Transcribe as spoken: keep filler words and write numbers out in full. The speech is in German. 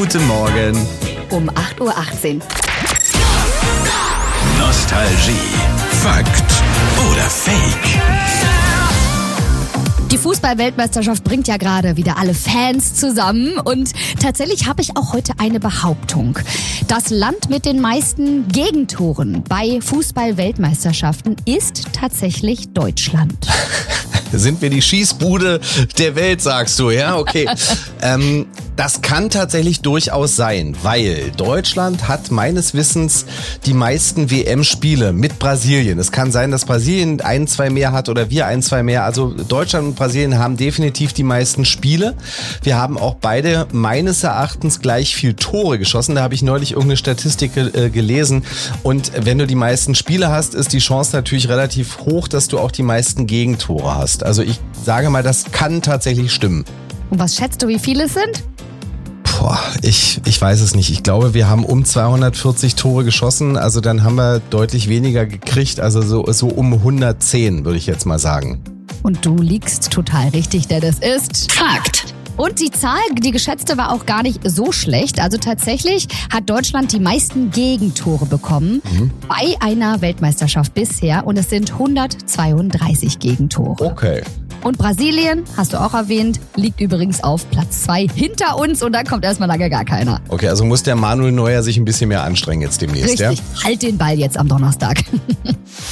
Guten Morgen. Um acht Uhr achtzehn. Nostalgie. Fakt oder Fake? Die Fußball-Weltmeisterschaft bringt ja gerade wieder alle Fans zusammen und tatsächlich habe ich auch heute eine Behauptung. Das Land mit den meisten Gegentoren bei Fußball-Weltmeisterschaften ist tatsächlich Deutschland. Sind wir die Schießbude der Welt, sagst du, ja? Okay. ähm, das kann tatsächlich durchaus sein, weil Deutschland hat meines Wissens die meisten W M-Spiele mit Brasilien. Es kann sein, dass Brasilien ein, zwei mehr hat oder wir ein, zwei mehr. Also Deutschland und Brasilien haben definitiv die meisten Spiele. Wir haben auch beide meines Erachtens gleich viel Tore geschossen. Da habe ich neulich irgendeine Statistik äh, gelesen. Und wenn du die meisten Spiele hast, ist die Chance natürlich relativ hoch, dass du auch die meisten Gegentore hast. Also ich sage mal, das kann tatsächlich stimmen. Und was schätzt du, wie viele es sind? Boah, ich, ich weiß es nicht. Ich glaube, wir haben um zweihundertvierzig Tore geschossen. Also dann haben wir deutlich weniger gekriegt. Also so, so um hundertzehn, würde ich jetzt mal sagen. Und du liegst total richtig, denn es ist Fakt. Und die Zahl, die geschätzte, war auch gar nicht so schlecht. Also tatsächlich hat Deutschland die meisten Gegentore bekommen mhm. bei einer Weltmeisterschaft bisher. Und es sind hundertzweiunddreißig Gegentore. Okay. Und Brasilien, hast du auch erwähnt, liegt übrigens auf Platz zwei hinter uns. Und da kommt erstmal lange gar keiner. Okay, also muss der Manuel Neuer sich ein bisschen mehr anstrengen jetzt demnächst, Richtig, ja? Halt den Ball jetzt am Donnerstag.